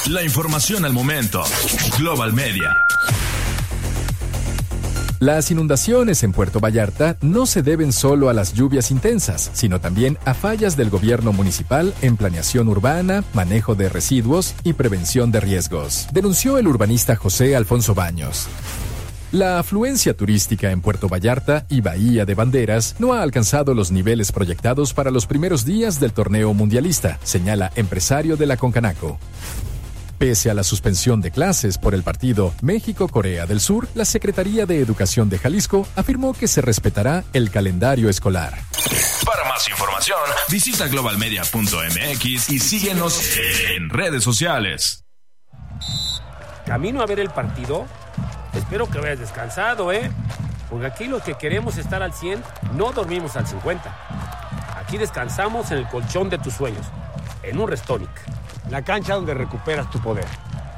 La información al momento. Global Media. Las inundaciones en Puerto Vallarta no se deben solo a las lluvias intensas, sino también a fallas del gobierno municipal en planeación urbana, manejo de residuos y prevención de riesgos, denunció el urbanista José Alfonso Baños. La afluencia turística en Puerto Vallarta y Bahía de Banderas no ha alcanzado los niveles proyectados para los primeros días del torneo mundialista, señala empresario de la Concanaco. Pese a la suspensión de clases por el partido México-Corea del Sur, la Secretaría de Educación de Jalisco afirmó que se respetará el calendario escolar. Para más información, visita globalmedia.mx y síguenos en redes sociales. Camino a ver el partido. Espero que hayas descansado, porque aquí los que queremos estar al 100 no dormimos al 50. Aquí descansamos en el colchón de tus sueños, en un Restonic. La cancha donde recuperas tu poder.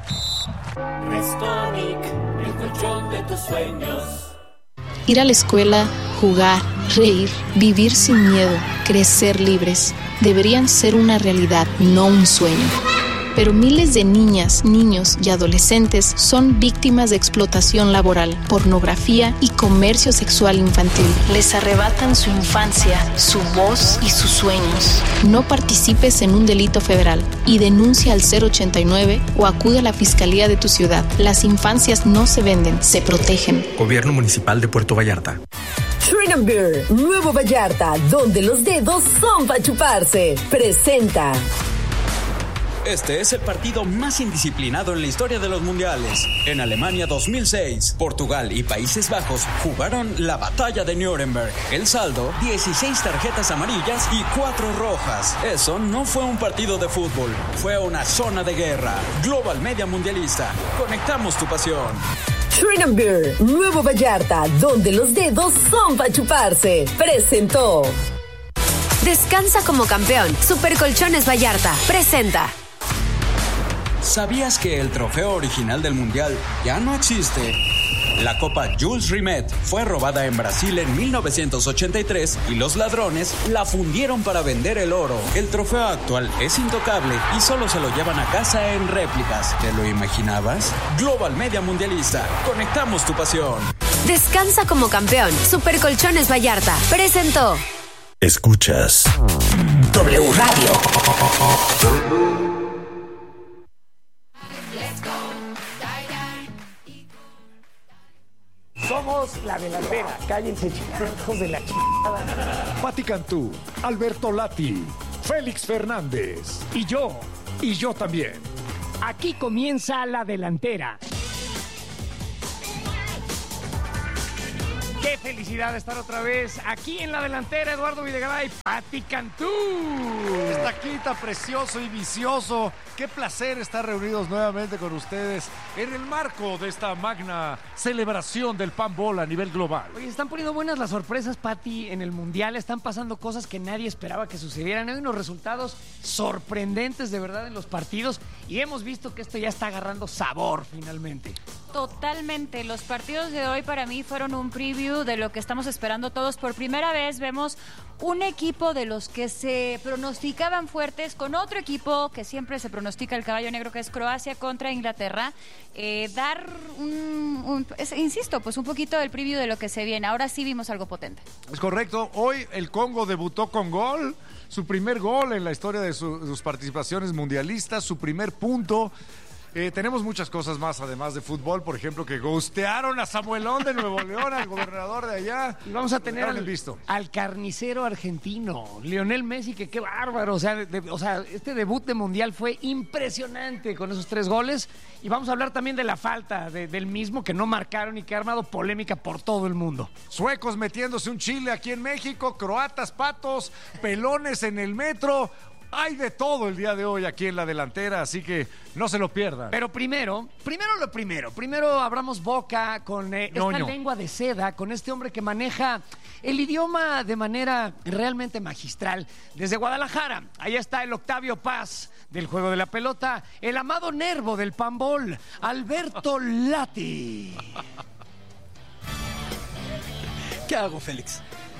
Restonic, el colchón de tus sueños. Ir a la escuela, jugar, reír, vivir sin miedo, crecer libres, deberían ser una realidad, no un sueño. Pero miles de niñas, niños y adolescentes son víctimas de explotación laboral, pornografía y comercio sexual infantil. Les arrebatan su infancia, su voz y sus sueños. No participes en un delito federal y denuncia al 089 o acude a la Fiscalía de tu ciudad. Las infancias no se venden, se protegen. Gobierno Municipal de Puerto Vallarta. Trin & Beer, Nuevo Vallarta, donde los dedos son para chuparse. Presenta. Este es el partido más indisciplinado en la historia de los mundiales. En Alemania 2006, Portugal y Países Bajos jugaron la batalla de Nuremberg. El saldo, 16 tarjetas amarillas y 4 rojas. Eso no fue un partido de fútbol, fue una zona de guerra. Global Media Mundialista. Conectamos tu pasión. Trin & Beer, Nuevo Vallarta, donde los dedos son para chuparse. Presentó. Descansa como campeón. Supercolchones Vallarta presenta. ¿Sabías que el trofeo original del Mundial ya no existe? La Copa Jules Rimet fue robada en Brasil en 1983 y los ladrones la fundieron para vender el oro. El trofeo actual es intocable y solo se lo llevan a casa en réplicas. ¿Te lo imaginabas? Global Media Mundialista. Conectamos tu pasión. Descansa como campeón. Supercolchones Vallarta presentó. Escuchas W Radio. Somos la delantera. Cállense, hijos de la chingada. Pati Cantú, Alberto Lati, Félix Fernández y yo también. Aquí comienza la delantera. Qué felicidad estar otra vez aquí en la delantera. Eduardo Videgaray, Pati Cantú. Está aquí tan precioso y vicioso. Qué placer estar reunidos nuevamente con ustedes en el marco de esta magna celebración del Panball a nivel global. Oye, están poniendo buenas las sorpresas, Pati, en el Mundial. Están pasando cosas que nadie esperaba que sucedieran. Hay unos resultados sorprendentes de verdad en los partidos y hemos visto que esto ya está agarrando sabor finalmente. Totalmente. Los partidos de hoy para mí fueron un preview de lo que estamos esperando todos. Por primera vez vemos un equipo de los que se pronosticaban fuertes con otro equipo que siempre se pronostica el caballo negro, que es Croacia contra Inglaterra. Dar insisto, pues un poquito del preview de lo que se viene. Ahora sí vimos algo potente. Es correcto. Hoy el Congo debutó con gol. Su primer gol en la historia de sus participaciones mundialistas. Su primer punto. Tenemos muchas cosas más además de fútbol, por ejemplo, que ghostearon a Samuelón de Nuevo León, al gobernador de allá. Y vamos a tener al carnicero argentino, Lionel Messi, que qué bárbaro. O sea, este debut de Mundial fue impresionante con esos 3 goles. Y vamos a hablar también de la falta del mismo, que no marcaron y que ha armado polémica por todo el mundo. Suecos metiéndose un chile aquí en México, croatas, patos, pelones en el metro. Hay de todo el día de hoy aquí en la delantera, así que no se lo pierdan. Pero primero lo primero. Primero abramos boca con esta lengua de seda, con este hombre que maneja el idioma de manera realmente magistral. Desde Guadalajara, ahí está el Octavio Paz del Juego de la Pelota, el amado Nervo del Panball, Alberto Lati. ¿Qué hago, Félix?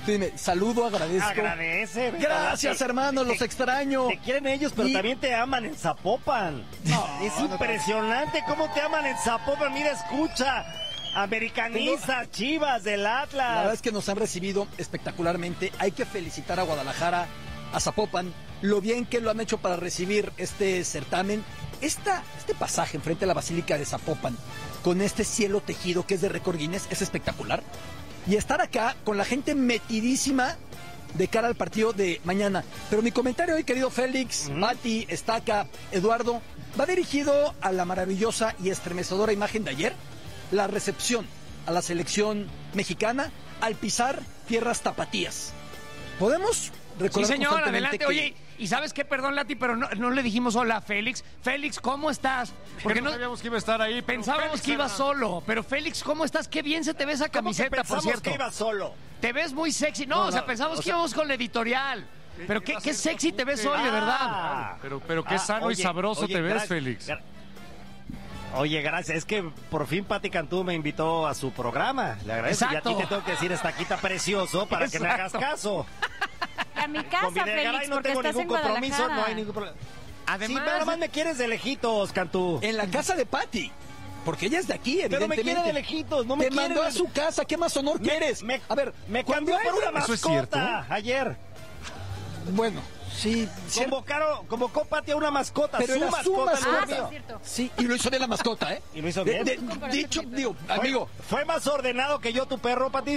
Tú dime, saludo, agradezco. Agradece. Gracias, hermanos, los extraño. Te quieren ellos, pero también te aman en Zapopan. Es impresionante cómo te aman en Zapopan. Mira, escucha. Americanistas, Chivas, del Atlas. La verdad es que nos han recibido espectacularmente. Hay que felicitar a Guadalajara, a Zapopan, lo bien que lo han hecho para recibir este certamen. Este pasaje enfrente a la Basílica de Zapopan, con este cielo tejido que es de récord Guinness, es espectacular. Y estar acá con la gente metidísima de cara al partido de mañana. Pero mi comentario hoy, querido Félix, Mati, Estaca, Eduardo, va dirigido a la maravillosa y estremecedora imagen de ayer, la recepción a la selección mexicana al pisar tierras tapatías. ¿Podemos recordar? Sí, señor, adelante. Que... Oye, ¿y sabes qué? Perdón, Lati, pero no le dijimos hola a Félix. Félix, ¿cómo estás? Porque no sabíamos que iba a estar ahí. Pensábamos que iba solo. Pero Félix, ¿cómo estás? Qué bien se te ve esa camiseta, por cierto. Que iba solo? Te ves muy sexy. No, pensamos que íbamos con la editorial. Pero qué sexy te ves hoy, de verdad. Pero qué sano y sabroso te ves, Félix. Oye, gracias. Es que por fin Pati Cantú me invitó a su programa. Le agradezco. Exacto. Y a ti te tengo que decir estaquita precioso para que me hagas caso. A mi casa, Félix, no porque tengo estás ningún en compromiso, Guadalajara. no hay ningún problema. Además, sí, pero además me quieres de lejitos, Cantú. En la casa de Pati. Porque ella es de aquí, evidentemente. Pero me quiere de lejitos, no me quiere. Te mandó a su casa, ¿qué más honor quieres? A ver, me cambió por una mascota ayer. Bueno, sí. Convocó Pati a una mascota, pero su era mascota. Su mascota. Sí, es cierto. Sí, y lo hizo bien la mascota, ¿eh? Y lo hizo bien. Dicho, digo, amigo. ¿Fue más ordenado que yo tu perro, Pati?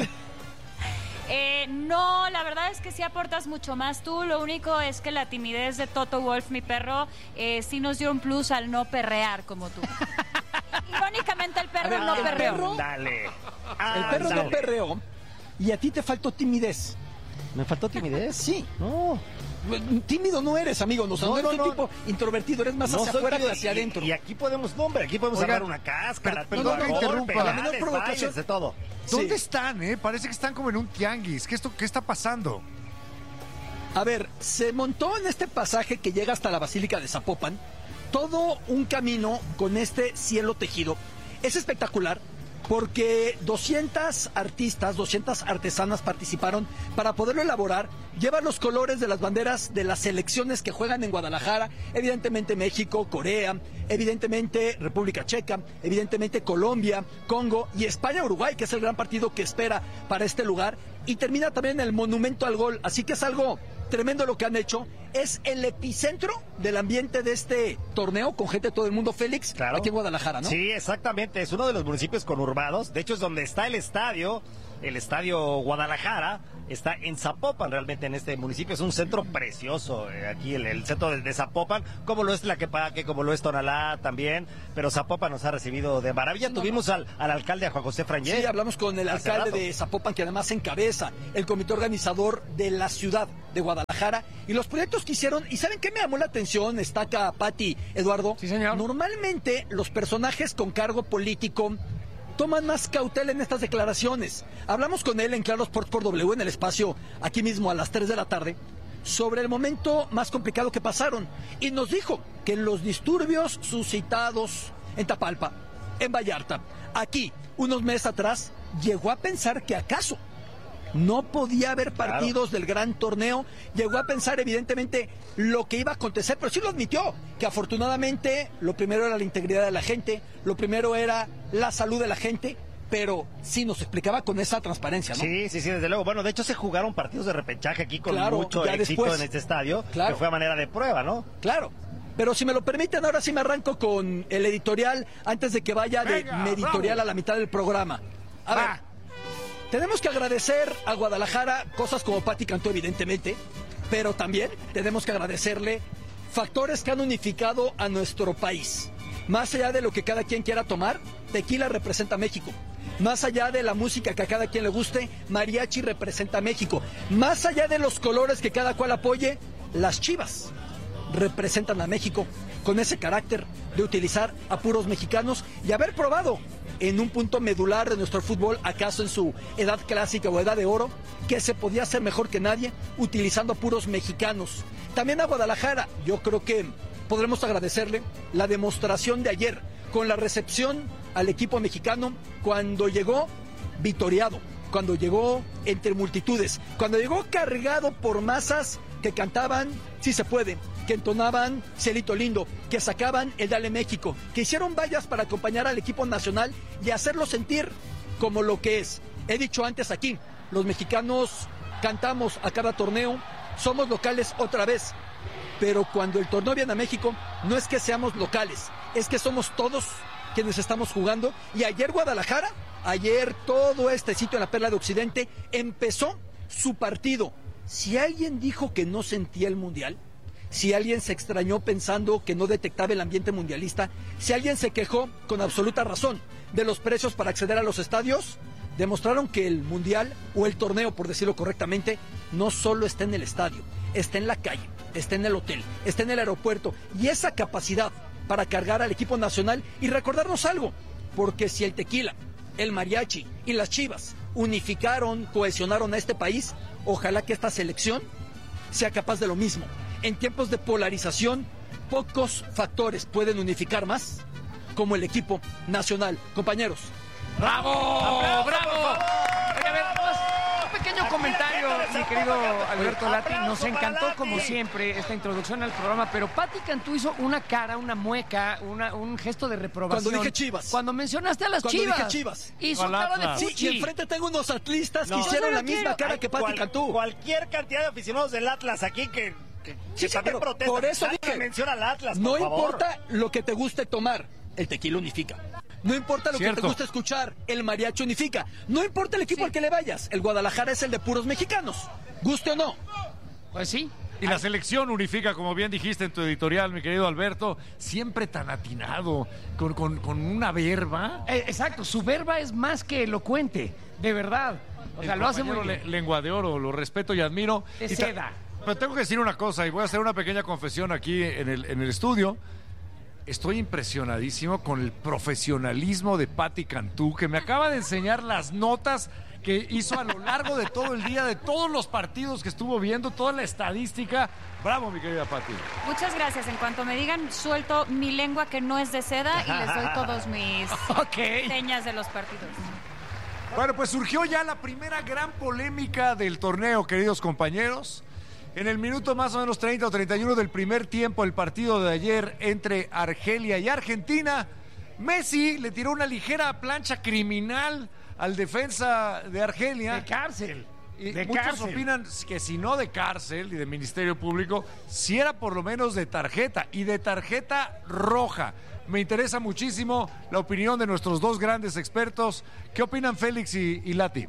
No, la verdad es que sí aportas mucho más tú. Lo único es que la timidez de Toto Wolff, mi perro, sí nos dio un plus al no perrear como tú. Irónicamente el perro no perreó. Dale. El perro no perreó y a ti te faltó timidez. ¿Me faltó timidez? Sí. No. Tímido no eres, amigo. No eres un tipo introvertido, eres más hacia afuera que hacia adentro. Y aquí podemos agarrar una cáscara, no me interrumpa. La menor provocación de todo. ¿Dónde están, Parece que están como en un tianguis. ¿Qué está pasando? A ver, se montó en este pasaje que llega hasta la Basílica de Zapopan todo un camino con este cielo tejido. Es espectacular porque 200 artistas, 200 artesanas participaron para poderlo elaborar. Lleva los colores de las banderas de las selecciones que juegan en Guadalajara, evidentemente México, Corea, evidentemente República Checa, evidentemente Colombia, Congo y España-Uruguay, que es el gran partido que espera para este lugar. Y termina también el Monumento al Gol, así que es algo tremendo lo que han hecho. Es el epicentro del ambiente de este torneo con gente de todo el mundo, Félix, claro. Aquí en Guadalajara, ¿no? Sí, exactamente, es uno de los municipios conurbados, de hecho es donde está el estadio Guadalajara, está en Zapopan, realmente en este municipio, es un centro precioso, aquí el centro de Zapopan, como lo es Tlaquepaque, como lo es Tonalá también, pero Zapopan nos ha recibido de maravilla. Tuvimos al alcalde, a Juan José Frangé. Sí, hablamos con el alcalde de Zapopan, que además encabeza el comité organizador de la ciudad de Guadalajara, y los proyectos que hicieron. ¿Y saben qué me llamó la atención? Estaca, Pati, Eduardo. Sí, señor. Normalmente los personajes con cargo político toman más cautela en estas declaraciones. Hablamos con él en Claro Sports por W, en el espacio aquí mismo a las 3 de la tarde, sobre el momento más complicado que pasaron. Y nos dijo que en los disturbios suscitados en Tapalpa, en Vallarta, aquí, unos meses atrás, llegó a pensar que acaso no podía haber partidos del gran torneo. Llegó a pensar evidentemente lo que iba a acontecer, pero sí lo admitió, que afortunadamente lo primero era la integridad de la gente, lo primero era la salud de la gente, pero sí nos explicaba con esa transparencia, ¿no? Sí, desde luego. Bueno, de hecho se jugaron partidos de repechaje aquí con mucho éxito después, en este estadio, que fue a manera de prueba, ¿no? Claro. Pero si me lo permiten, ahora sí me arranco con el editorial antes de que vaya de editorial a la mitad del programa. A ver. Tenemos que agradecer a Guadalajara cosas como Pati Cantú, evidentemente, pero también tenemos que agradecerle factores que han unificado a nuestro país. Más allá de lo que cada quien quiera tomar, tequila representa a México. Más allá de la música que a cada quien le guste, mariachi representa a México. Más allá de los colores que cada cual apoye, las Chivas representan a México, con ese carácter de utilizar a puros mexicanos y haber probado en un punto medular de nuestro fútbol, acaso en su edad clásica o edad de oro, que se podía hacer mejor que nadie utilizando a puros mexicanos. También a Guadalajara, yo creo que podremos agradecerle la demostración de ayer con la recepción al equipo mexicano cuando llegó vitoreado, cuando llegó entre multitudes, cuando llegó cargado por masas que cantaban Sí se puede, que entonaban Cielito Lindo, que sacaban el Dale México, que hicieron vallas para acompañar al equipo nacional y hacerlo sentir como lo que es. He dicho antes aquí, los mexicanos cantamos a cada torneo, somos locales otra vez, pero cuando el torneo viene a México, no es que seamos locales, es que somos todos quienes estamos jugando. Y ayer Guadalajara, ayer todo este sitio en la Perla de Occidente empezó su partido. Si alguien dijo que no sentía el Mundial, si alguien se extrañó pensando que no detectaba el ambiente mundialista, si alguien se quejó con absoluta razón de los precios para acceder a los estadios, demostraron que el Mundial, o el torneo por decirlo correctamente, no solo está en el estadio, está en la calle, está en el hotel, está en el aeropuerto, y esa capacidad para cargar al equipo nacional y recordarnos algo, porque si el tequila, el mariachi y las Chivas unificaron, cohesionaron a este país, ojalá que esta selección sea capaz de lo mismo. En tiempos de polarización, pocos factores pueden unificar más como el equipo nacional. Compañeros. ¡Bravo! ¡Bravo! A ver, un pequeño comentario, mi querido Alberto Lati. Nos encantó, como siempre, esta introducción al programa, pero Pati Cantú hizo una cara, una mueca, un gesto de reprobación. Cuando dije Chivas. Cuando mencionaste a las Chivas. Cuando dije Chivas. Hizo cara de fuchi. Sí, y enfrente tengo unos atlistas que hicieron la misma cara que Pati Cantú. Cualquier cantidad de aficionados del Atlas aquí que también protestan. Por eso dije, menciona al Atlas, no por favor. importa lo que te guste tomar, el tequila unifica. No importa lo que te guste escuchar, el mariachi unifica. No importa el equipo al que le vayas, el Guadalajara es el de puros mexicanos, guste o no. Pues sí. Y la selección unifica, como bien dijiste en tu editorial, mi querido Alberto, siempre tan atinado, con una verba. Exacto, su verba es más que elocuente, de verdad. O sea, lo hace muy bien. Lengua de oro, lo respeto y admiro. De seda. Pero tengo que decir una cosa, y voy a hacer una pequeña confesión aquí en el estudio. Estoy impresionadísimo con el profesionalismo de Pati Cantú, que me acaba de enseñar las notas que hizo a lo largo de todo el día, de todos los partidos que estuvo viendo, toda la estadística. Bravo, mi querida Pati. Muchas gracias. En cuanto me digan, suelto mi lengua que no es de seda y les doy todos mis señas de los partidos. Bueno, pues surgió ya la primera gran polémica del torneo, queridos compañeros. En el minuto más o menos 30 o 31 del primer tiempo, el partido de ayer entre Argelia y Argentina, Messi le tiró una ligera plancha criminal al defensa de Argelia. De cárcel. Y muchos opinan que si no de cárcel y de Ministerio Público, si era por lo menos de tarjeta, y de tarjeta roja. Me interesa muchísimo la opinión de nuestros dos grandes expertos. ¿Qué opinan Félix y Lati?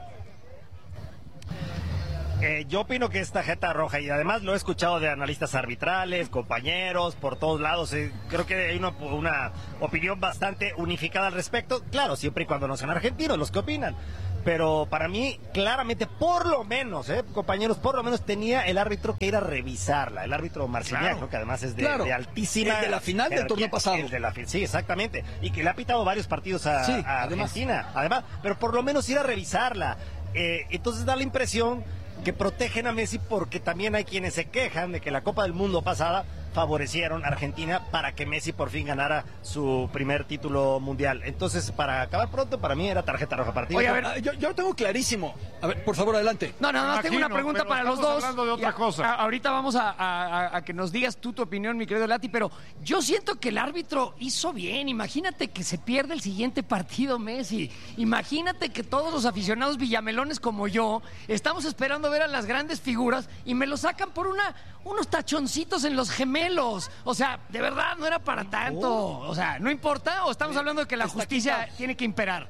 Yo opino que es tarjeta roja, y además lo he escuchado de analistas arbitrales, compañeros, por todos lados. Creo que hay una opinión bastante unificada al respecto. Claro, siempre y cuando no sean argentinos los que opinan. Pero para mí, claramente, por lo menos, compañeros, por lo menos tenía el árbitro que ir a revisarla. El árbitro Marciniak, creo que además es de altísima... El de la final del torneo pasado. Sí, exactamente. Y que le ha pitado varios partidos a Argentina. Además, pero por lo menos ir a revisarla. Entonces da la impresión que protegen a Messi, porque también hay quienes se quejan de que la Copa del Mundo pasada favorecieron a Argentina para que Messi por fin ganara su primer título mundial. Entonces, para acabar pronto, para mí era tarjeta roja partido. Oye, a ver, yo lo tengo clarísimo. A ver, por favor, adelante. No, tengo una pregunta para los dos. Hablando de otra cosa. Ahorita vamos a que nos digas tú tu opinión, mi querido Lati, pero yo siento que el árbitro hizo bien. Imagínate que se pierde el siguiente partido Messi. Imagínate que todos los aficionados villamelones como yo estamos esperando ver a las grandes figuras y me lo sacan por unos tachoncitos en los gemelos. O sea, de verdad, no era para tanto. O sea, ¿no importa? ¿O estamos hablando de que la justicia tiene que imperar?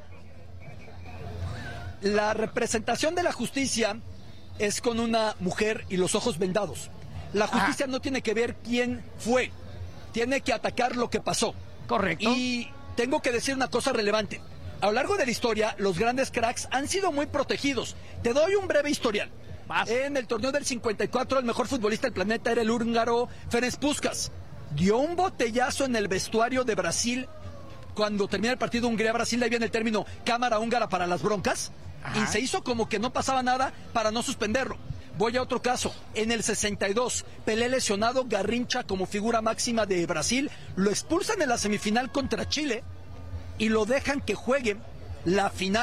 La representación de la justicia es con una mujer y los ojos vendados. La justicia no tiene que ver quién fue. Tiene que atacar lo que pasó. Correcto. Y tengo que decir una cosa relevante. A lo largo de la historia, los grandes cracks han sido muy protegidos. Te doy un breve historial. En el torneo del 54, el mejor futbolista del planeta era el húngaro Ferenc Puskás. Dio un botellazo en el vestuario de Brasil cuando termina el partido Hungría-Brasil. Ahí viene el término cámara húngara para las broncas. Y se hizo como que no pasaba nada para no suspenderlo. Voy a otro caso. En el 62, Pelé lesionado, Garrincha como figura máxima de Brasil, lo expulsan en la semifinal contra Chile y lo dejan que juegue la final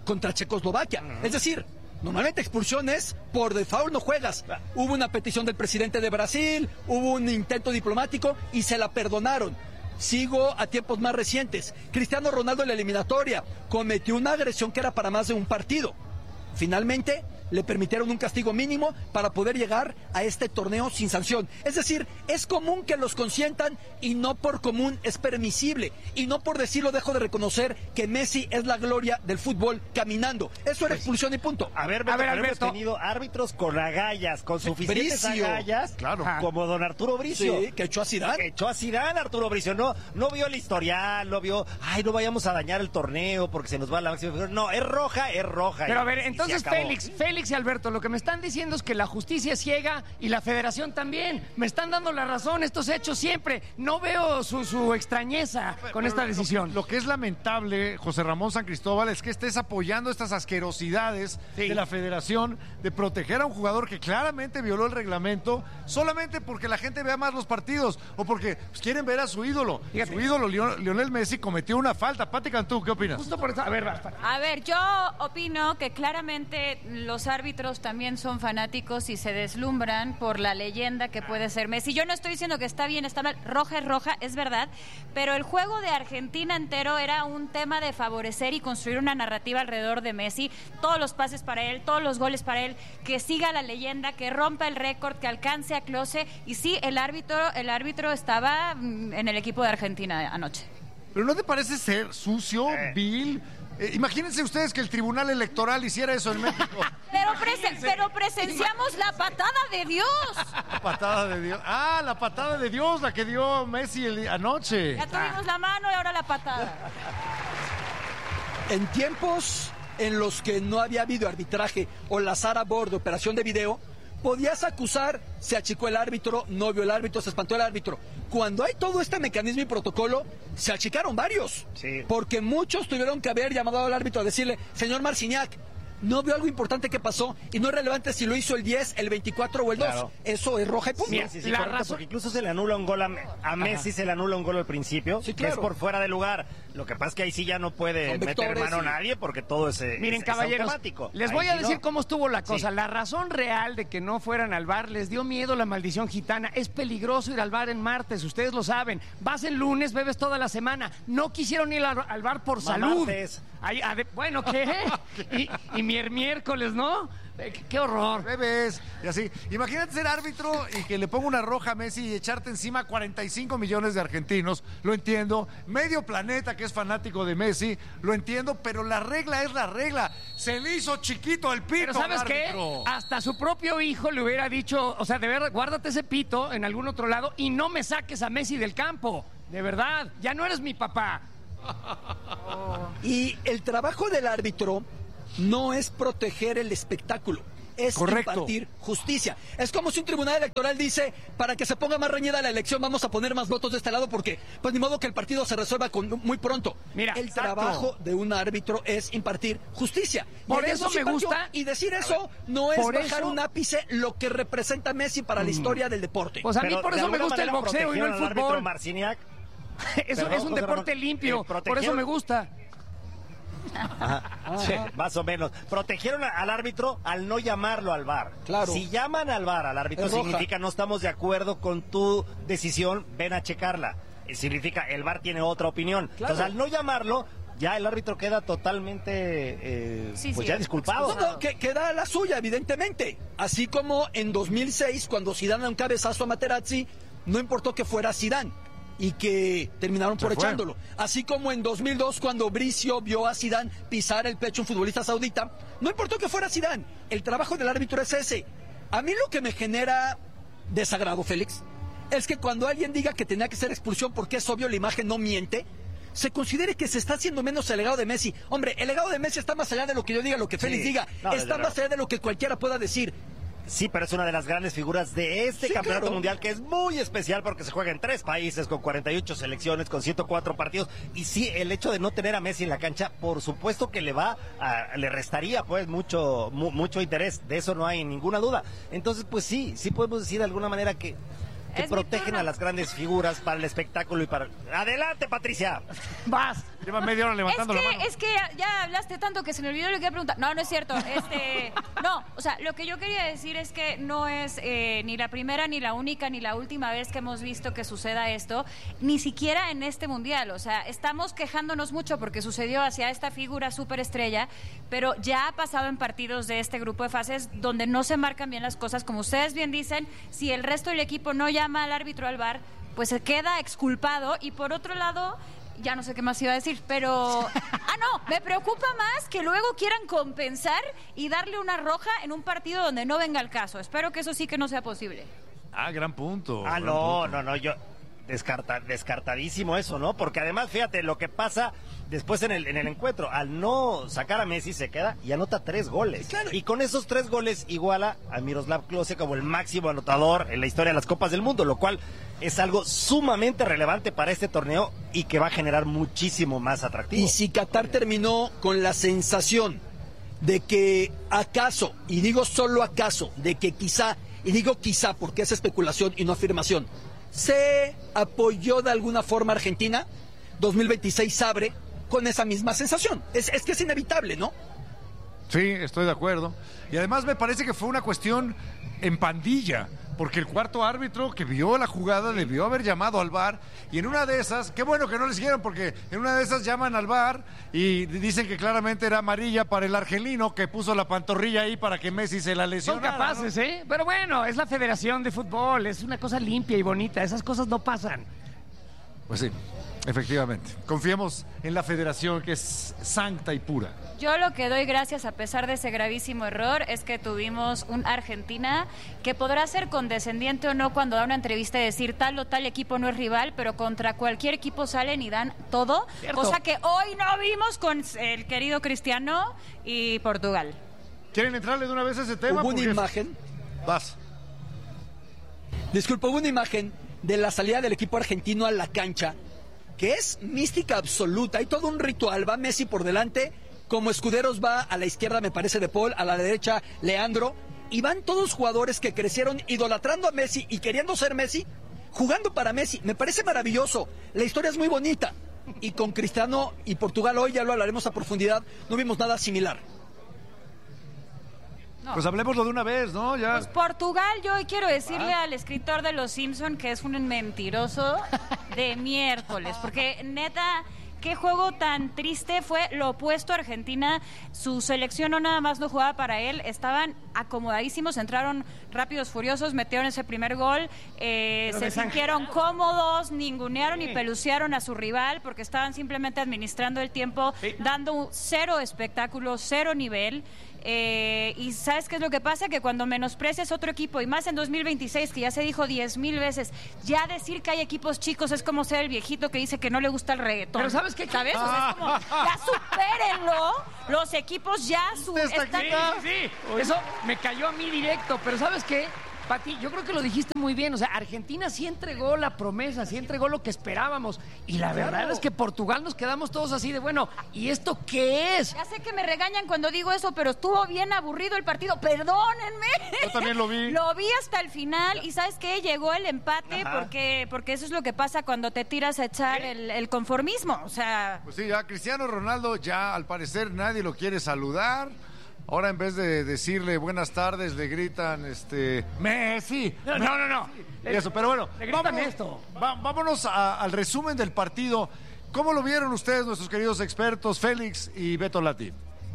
contra Checoslovaquia. Es decir, normalmente expulsiones por default no juegas. Hubo una petición del presidente de Brasil, hubo un intento diplomático y se la perdonaron. Sigo a tiempos más recientes. Cristiano Ronaldo en la eliminatoria cometió una agresión que era para más de un partido. Finalmente le permitieron un castigo mínimo para poder llegar a este torneo sin sanción. Es decir, es común que los consientan y no por común es permisible. Y no por decirlo dejo de reconocer que Messi es la gloria del fútbol caminando. Eso era expulsión y punto. A ver, Alberto, hemos tenido árbitros con agallas, con suficientes agallas, claro, como don Arturo Bricio. Sí, que echó a Zidane. Que echó a Zidane, Arturo Bricio. No vio el historial, no vio, no vayamos a dañar el torneo porque se nos va la máxima figura. No, es roja. Pero a ver, entonces Félix y Alberto, lo que me están diciendo es que la justicia es ciega y la federación también. Me están dando la razón estos hechos siempre. No veo su extrañeza con esta decisión. Lo que es lamentable, José Ramón San Cristóbal, es que estés apoyando estas asquerosidades de la federación de proteger a un jugador que claramente violó el reglamento solamente porque la gente vea más los partidos o porque quieren ver a su ídolo. Fíjate. Su ídolo, Lionel Messi, cometió una falta. Pati Cantú, ¿qué opinas? Justo por eso. A ver, yo opino que claramente los árbitros también son fanáticos y se deslumbran por la leyenda que puede ser Messi. Yo no estoy diciendo que está bien, está mal, roja es roja, es verdad, pero el juego de Argentina entero era un tema de favorecer y construir una narrativa alrededor de Messi, todos los pases para él, todos los goles para él, que siga la leyenda, que rompa el récord, que alcance a Klose, y sí, el árbitro estaba en el equipo de Argentina anoche. ¿Pero no te parece ser sucio, vil? Imagínense ustedes que el Tribunal Electoral hiciera eso en México. Pero presenciamos la patada de Dios. La patada de Dios. La patada de Dios, la que dio Messi anoche. Ya tuvimos la mano y ahora la patada. En tiempos en los que no había habido arbitraje o la SAR a bordo, operación de video, podías acusar, se achicó el árbitro, no vio el árbitro, se espantó el árbitro. Cuando hay todo este mecanismo y protocolo, se achicaron varios. Sí. Porque muchos tuvieron que haber llamado al árbitro a decirle, señor Marciniak, no veo algo importante que pasó y no es relevante si lo hizo el 10, el 24 o el 2. Claro. Eso es roja y punto. Sí, la razón, porque incluso se le anula un gol a Messi, se le anula un gol al principio, que es por fuera de lugar. Lo que pasa es que ahí sí ya no puede meter mano a nadie porque todo es, miren, caballeros, automático. Les voy a decir cómo estuvo la cosa. Sí. La razón real de que no fueran al bar, les dio miedo la maldición gitana. Es peligroso ir al bar en martes, ustedes lo saben. Vas el lunes, bebes toda la semana. No quisieron ir al bar por salud. Bueno, ¿qué? y miércoles, ¿no? ¡Qué horror! Bebés, y así. Imagínate ser árbitro y que le ponga una roja a Messi y echarte encima 45 millones de argentinos. Lo entiendo. Medio planeta que es fanático de Messi, lo entiendo, pero la regla es la regla. Se le hizo chiquito el pito. Pero ¿sabes qué? Hasta su propio hijo le hubiera dicho, o sea, de verdad, guárdate ese pito en algún otro lado y no me saques a Messi del campo. De verdad, ya no eres mi papá. Y el trabajo del árbitro no es proteger el espectáculo, es impartir justicia. Es como si un tribunal electoral dice, para que se ponga más reñida la elección vamos a poner más votos de este lado porque, pues ni modo que el partido se resuelva muy pronto. Mira, el trabajo de un árbitro es impartir justicia. Por eso me gusta. Y decir eso no es bajar un ápice lo que representa Messi para la historia del deporte. Pues a mí por eso me gusta el boxeo y no el fútbol. Eso es un deporte limpio, por eso me gusta. Sí, más o menos. Protegieron al árbitro al no llamarlo al VAR. Claro. Si llaman al VAR al árbitro significa no estamos de acuerdo con tu decisión, ven a checarla. Significa el VAR tiene otra opinión. Claro. Entonces al no llamarlo, ya el árbitro queda totalmente ya disculpado. No, queda la suya, evidentemente. Así como en 2006, cuando Zidane da un cabezazo a Materazzi, no importó que fuera Zidane y que terminaron por echándolo. Así como en 2002, cuando Bricio vio a Zidane pisar el pecho a un futbolista saudita, no importó que fuera Zidane. El trabajo del árbitro es ese. A mí lo que me genera desagrado, Félix, es que cuando alguien diga que tenía que ser expulsión porque es obvio, la imagen no miente, se considere que se está haciendo menos el legado de Messi. Hombre, el legado de Messi está más allá de lo que yo diga, lo que Félix diga. Está más allá de lo que cualquiera pueda decir. Sí, pero es una de las grandes figuras de este campeonato mundial, que es muy especial porque se juega en 3 países, con 48 selecciones, con 104 partidos. Y sí, el hecho de no tener a Messi en la cancha, por supuesto que le restaría pues mucho interés. De eso no hay ninguna duda. Entonces, pues sí podemos decir de alguna manera que protegen a las grandes figuras para el espectáculo y para... ¡Adelante, Patricia! ¡Vas! Lleva media hora levantando la mano. Es que ya hablaste tanto que se me olvidó lo que iba a preguntar. No, no es cierto. No, o sea, lo que yo quería decir es que no es ni la primera, ni la única, ni la última vez que hemos visto que suceda esto, ni siquiera en este Mundial. O sea, estamos quejándonos mucho porque sucedió hacia esta figura superestrella, pero ya ha pasado en partidos de este grupo de fases donde no se marcan bien las cosas. Como ustedes bien dicen, si el resto del equipo no llama al árbitro al VAR, pues se queda exculpado. Y por otro lado, ya no sé qué más iba a decir, pero... no, me preocupa más que luego quieran compensar y darle una roja en un partido donde no venga el caso. Espero que eso sí que no sea posible. Gran punto. No, yo... Descartadísimo eso, ¿no? Porque además, fíjate, lo que pasa después en el encuentro, al no sacar a Messi se queda y anota 3 goles. Claro. Y con esos 3 goles iguala a Miroslav Klose como el máximo anotador en la historia de las Copas del Mundo, lo cual es algo sumamente relevante para este torneo y que va a generar muchísimo más atractivo. Y si Qatar terminó con la sensación de que acaso, y digo solo acaso, de que quizá, y digo quizá porque es especulación y no afirmación, se apoyó de alguna forma a Argentina, 2026 abre con esa misma sensación. Es que es inevitable, ¿no? Sí, estoy de acuerdo. Y además me parece que fue una cuestión en pandilla, porque el cuarto árbitro que vio la jugada debió haber llamado al VAR, y en una de esas, qué bueno que no le siguieron, porque en una de esas llaman al VAR y dicen que claramente era amarilla para el argelino que puso la pantorrilla ahí para que Messi se la lesionara. Son capaces, ¿no? Pero bueno, es la Federación de Fútbol, es una cosa limpia y bonita, esas cosas no pasan. Pues sí, efectivamente. Confiemos en la Federación, que es santa y pura. Yo lo que doy gracias, a pesar de ese gravísimo error, es que tuvimos un Argentina que podrá ser condescendiente o no cuando da una entrevista y decir tal o tal equipo no es rival, pero contra cualquier equipo salen y dan todo, ¿cierto? Cosa que hoy no vimos con el querido Cristiano y Portugal. ¿Quieren entrarle de una vez a ese tema? Hubo una imagen. Vas. Disculpa, hubo una imagen de la salida del equipo argentino a la cancha que es mística absoluta. Hay todo un ritual. Va Messi por delante. Como escuderos va a la izquierda, me parece, De Paul, a la derecha, Leandro, y van todos jugadores que crecieron idolatrando a Messi y queriendo ser Messi, jugando para Messi. Me parece maravilloso, la historia es muy bonita, y con Cristiano y Portugal hoy, ya lo hablaremos a profundidad, no vimos nada similar. No. Pues hablemoslo de una vez, ¿no? Ya. Pues Portugal, yo hoy quiero decirle al escritor de Los Simpson que es un mentiroso de miércoles, porque neta... Qué juego tan triste, fue lo opuesto a Argentina. Su selección no nada más no jugaba para él, estaban acomodadísimos, entraron rápidos, furiosos, metieron ese primer gol, se sintieron cómodos, ningunearon y pelucearon a su rival porque estaban simplemente administrando el tiempo, dando cero espectáculo, cero nivel. Y ¿sabes qué es lo que pasa? Que cuando menosprecias otro equipo, y más en 2026, que ya se dijo 10,000 veces, ya decir que hay equipos chicos es como ser el viejito que dice que no le gusta el reggaetón. Pero ¿sabes qué? ¿Sabes? O sea, es como, ya supérenlo, los equipos ya están... Sí. Eso me cayó a mí directo, pero ¿sabes qué? Pati, yo creo que lo dijiste muy bien, o sea, Argentina sí entregó la promesa, sí entregó lo que esperábamos, y la verdad es que Portugal nos quedamos todos así de, bueno, ¿y esto qué es? Ya sé que me regañan cuando digo eso, pero estuvo bien aburrido el partido, perdónenme. Yo también lo vi. Lo vi hasta el final, y ¿sabes qué? Llegó el empate, porque eso es lo que pasa cuando te tiras a echar el conformismo, o sea... Pues sí, ya Cristiano Ronaldo ya al parecer nadie lo quiere saludar. Ahora en vez de decirle buenas tardes, le gritan, Messi. No. Y eso, pero bueno, vámonos al resumen del partido. ¿Cómo lo vieron ustedes, nuestros queridos expertos, Félix y Beto Lati?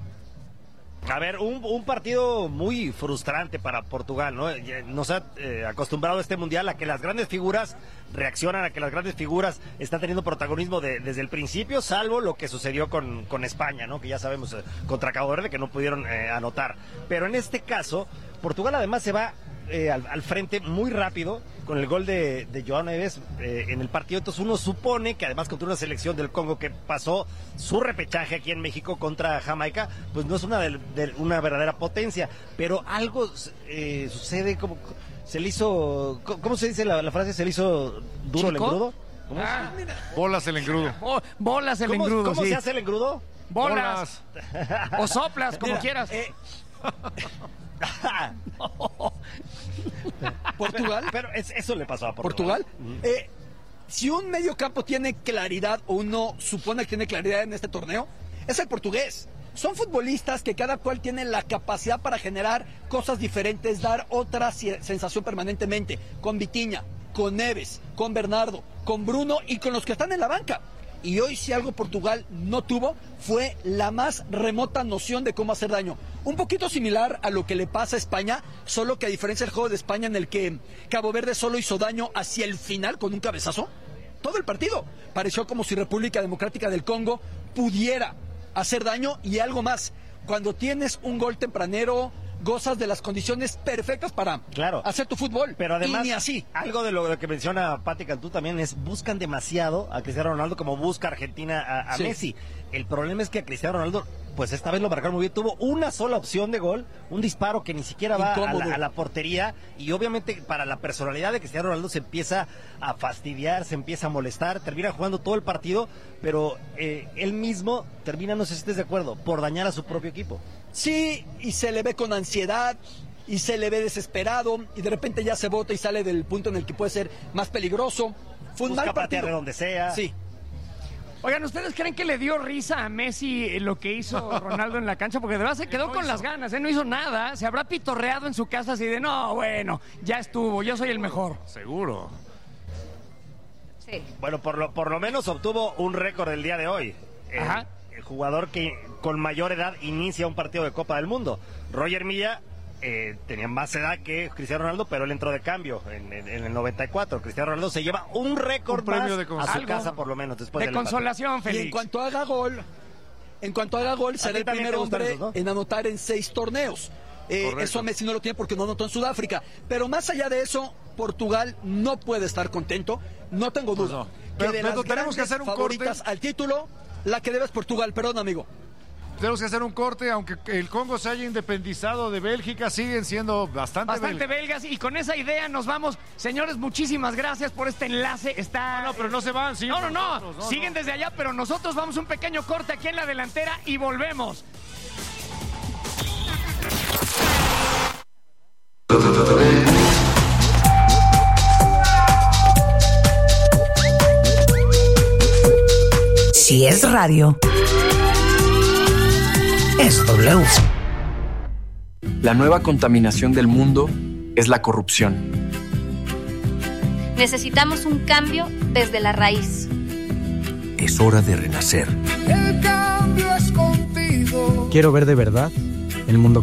A ver, un partido muy frustrante para Portugal, ¿no? Nos ha acostumbrado este Mundial a que las grandes figuras reaccionan, a que las grandes figuras están teniendo protagonismo desde el principio, salvo lo que sucedió con España, ¿no? Que ya sabemos, contra Cabo Verde, que no pudieron anotar. Pero en este caso, Portugal además se va al frente muy rápido con el gol de Joao Neves en el partido. Entonces uno supone que además contra una selección del Congo que pasó su repechaje aquí en México contra Jamaica, pues no es una verdadera potencia, pero algo sucede, como se le hizo, ¿cómo se dice la frase? ¿Se le hizo duro el engrudo? Bolas el engrudo. Bolas el engrudo. ¿Cómo se hace el engrudo? Bolas. O soplas, como quieras. Portugal. Pero eso le pasó a Portugal. Si un mediocampo tiene claridad, o uno supone que tiene claridad en este torneo, es el portugués. Son futbolistas que cada cual tiene la capacidad para generar cosas diferentes, dar otra sensación permanentemente, con Vitinha, con Neves, con Bernardo, con Bruno y con los que están en la banca. Y hoy si algo Portugal no tuvo fue la más remota noción de cómo hacer daño. Un poquito similar a lo que le pasa a España, solo que a diferencia del juego de España en el que Cabo Verde solo hizo daño hacia el final con un cabezazo, todo el partido pareció como si República Democrática del Congo pudiera hacer daño. Y algo más, cuando tienes un gol tempranero, gozas de las condiciones perfectas para hacer tu fútbol. Pero además, y ni así. Algo de lo que menciona Pati Cantú también es, buscan demasiado a Cristiano Ronaldo como busca Argentina a Messi. El problema es que a Cristiano Ronaldo, pues esta vez lo marcaron muy bien, tuvo una sola opción de gol, un disparo que ni siquiera va a la portería, y obviamente para la personalidad de Cristiano Ronaldo se empieza a fastidiar, se empieza a molestar, termina jugando todo el partido, pero él mismo termina, no sé si estés de acuerdo, por dañar a su propio equipo. Sí, y se le ve con ansiedad, y se le ve desesperado, y de repente ya se bota y sale del punto en el que puede ser más peligroso. Fue un mal partido. De donde sea. Sí. Oigan, ¿ustedes creen que le dio risa a Messi lo que hizo Ronaldo en la cancha? Porque de verdad se quedó con las ganas, no hizo nada. Se habrá pitorreado en su casa así de, no, bueno, ya estuvo, yo soy el mejor. Seguro. Sí. Bueno, por lo menos obtuvo un récord el día de hoy. El jugador que con mayor edad inicia un partido de Copa del Mundo. Roger Milla tenía más edad que Cristiano Ronaldo, pero él entró de cambio en el 94. Cristiano Ronaldo se lleva un récord más a su casa, por lo menos, después de consolación, Félix. Y en cuanto haga gol, será el primer hombre esos, ¿no? en anotar en 6 torneos. Eso Messi no lo tiene porque no anotó en Sudáfrica. Pero más allá de eso, Portugal no puede estar contento. No tengo duda. Pero de las tenemos que hacer un favoritas corte al título, la que debe es Portugal. Perdón, amigo. Tenemos que hacer un corte, aunque el Congo se haya independizado de Bélgica, siguen siendo bastante belgas. Y con esa idea nos vamos. Señores, muchísimas gracias por este enlace. No, pero no se van. No. Siguen desde allá, pero nosotros vamos un pequeño corte aquí en la delantera y volvemos. Si es radio, es W. La nueva contaminación del mundo es la corrupción. Necesitamos un cambio desde la raíz. Es hora de renacer. El cambio es contigo. Quiero ver de verdad el mundo